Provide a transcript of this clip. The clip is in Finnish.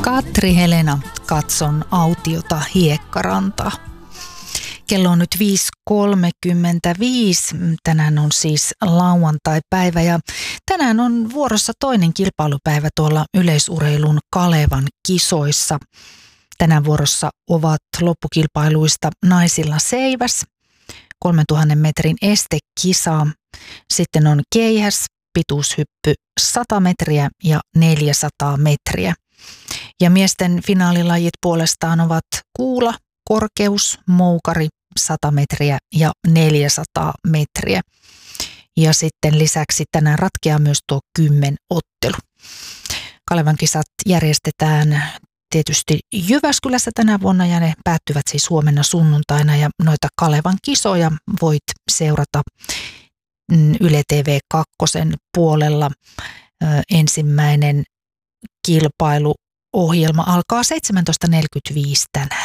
Katri Helena, katson autiota Hiekkarantaa. Kello on nyt 5.35. Tänään on siis lauantai-päivä ja tänään on vuorossa toinen kilpailupäivä tuolla yleisurheilun Kalevan kisoissa. Tänään vuorossa ovat loppukilpailuista naisilla seiväs, 3000 metrin estekisa, sitten on keihäs, pituushyppy 100 metriä ja 400 metriä. Ja miesten finaalilajit puolestaan ovat kuula, korkeus, moukari 100 metriä ja 400 metriä. Ja sitten lisäksi tänään ratkeaa myös tuo 10-ottelu. Kalevan kisat järjestetään tietysti Jyväskylässä tänä vuonna ja ne päättyvät siis huomenna sunnuntaina. Ja noita Kalevan kisoja voit seurata Yle TV 2 puolella. Ensimmäinen kilpailuohjelma alkaa 17.45 tänään.